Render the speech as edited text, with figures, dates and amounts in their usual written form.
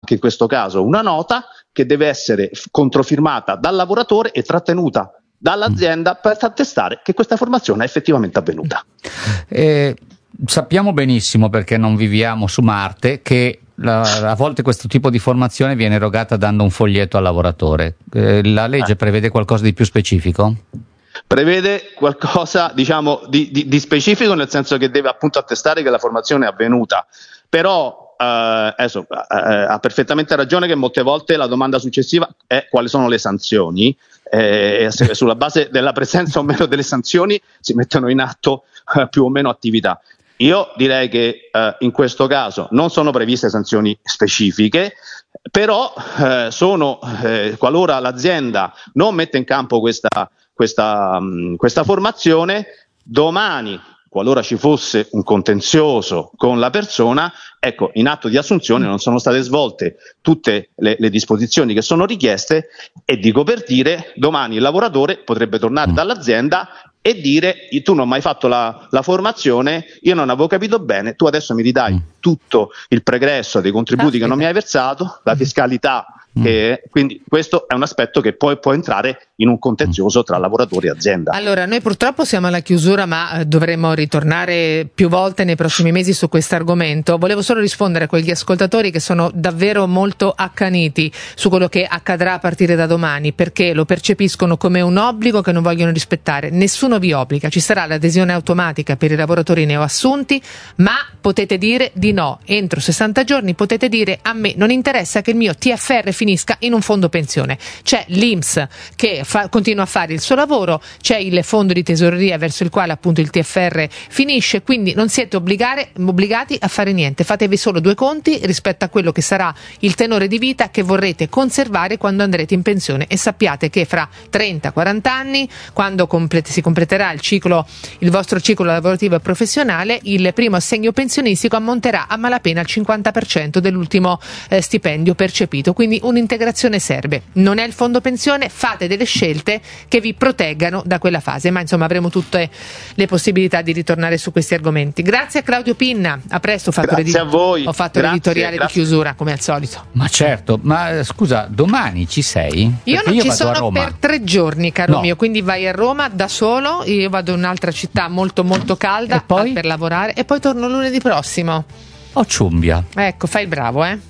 anche in questo caso una nota che deve essere controfirmata dal lavoratore e trattenuta dall'azienda per attestare che questa formazione è effettivamente avvenuta. Sappiamo benissimo, perché non viviamo su Marte, che a volte questo tipo di formazione viene erogata dando un foglietto al lavoratore. La legge prevede qualcosa di più specifico? Prevede qualcosa, diciamo, di specifico, nel senso che deve appunto attestare che la formazione è avvenuta, però ha perfettamente ragione che molte volte la domanda successiva è quali sono le sanzioni, sulla base della presenza o meno delle sanzioni si mettono in atto più o meno attività. Io direi che in questo caso non sono previste sanzioni specifiche, però qualora l'azienda non mette in campo questa formazione, domani, qualora ci fosse un contenzioso con la persona, ecco, in atto di assunzione non sono state svolte tutte le disposizioni che sono richieste, e dico per dire, domani il lavoratore potrebbe tornare dall'azienda e dire: tu non hai mai fatto la formazione, io non avevo capito bene, tu adesso mi ridai tutto il pregresso dei contributi che non mi hai versato, la fiscalità. Quindi questo è un aspetto che poi può entrare in un contenzioso tra lavoratori e azienda. Allora, noi purtroppo siamo alla chiusura, ma dovremo ritornare più volte nei prossimi mesi su questo argomento. Volevo solo rispondere a quegli ascoltatori che sono davvero molto accaniti su quello che accadrà a partire da domani, perché lo percepiscono come un obbligo che non vogliono rispettare. Nessuno vi obbliga, ci sarà l'adesione automatica per i lavoratori neoassunti, ma potete dire di no. Entro 60 giorni potete dire: a me non interessa che il mio TFR finisca in un fondo pensione. C'è l'INPS che continua a fare il suo lavoro, c'è il fondo di tesoreria verso il quale appunto il TFR finisce, quindi non siete obbligati a fare niente. Fatevi solo due conti rispetto a quello che sarà il tenore di vita che vorrete conservare quando andrete in pensione, e sappiate che fra 30-40 anni, quando si completerà il vostro ciclo lavorativo e professionale, il primo assegno pensionistico ammonterà a malapena al 50% dell'ultimo stipendio percepito, quindi un'integrazione serve. Non è il fondo pensione, fate delle scelte che vi proteggano da quella fase, ma insomma avremo tutte le possibilità di ritornare su questi argomenti. Grazie a Claudio Pinna, a presto. Grazie a voi. Ho fatto l'editoriale di chiusura come al solito. Ma certo, ma scusa, domani ci sei? Io non ci sono per 3 giorni, caro mio, quindi vai a Roma da solo, io vado in un'altra città molto molto calda per lavorare e poi torno lunedì prossimo. Ciumbia. Ecco, fai il bravo,